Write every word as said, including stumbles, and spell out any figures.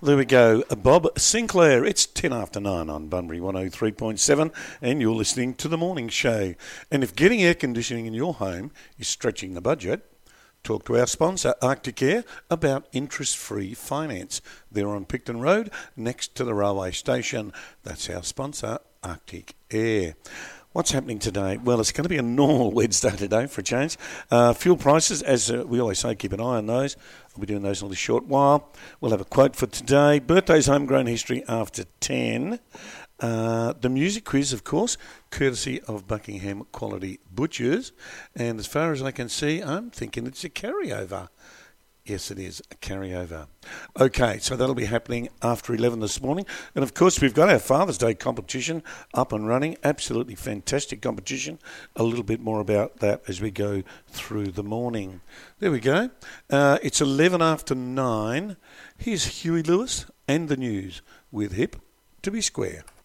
There we go. Bob Sinclair. It's ten after nine on Bunbury one oh three point seven, and you're listening to The Morning Show. And if getting air conditioning in your home is stretching the budget, talk to our sponsor, Arctic Air, about interest-free finance. They're on Picton Road, next to the railway station. That's our sponsor, Arctic Air. What's happening today? Well, it's going to be a normal Wednesday today for a change. Uh, fuel prices, as uh, we always say, keep an eye on those. We'll be doing those in a short while. We'll have a quote for today. Birthdays, homegrown history after ten. Uh, the music quiz, of course, courtesy of Buckingham Quality Butchers. And as far as I can see, I'm thinking it's a carryover. Yes, it is a carryover. Okay, so that'll be happening after eleven this morning. And, of course, we've got our Father's Day competition up and running. Absolutely fantastic competition. A little bit more about that as we go through the morning. There we go. Uh, it's eleven after nine. Here's Huey Lewis and the news with Hip to be Square.